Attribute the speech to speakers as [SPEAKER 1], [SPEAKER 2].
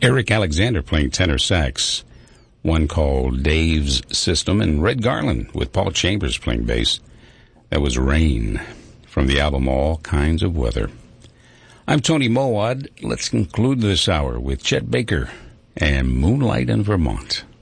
[SPEAKER 1] Eric Alexander playing tenor sax. One called Dave's System, and Red Garland with Paul Chambers playing bass. That was Rain from the album All Kinds of Weather. I'm Tony Mowat. Let's conclude this hour with Chet Baker and Moonlight in Vermont.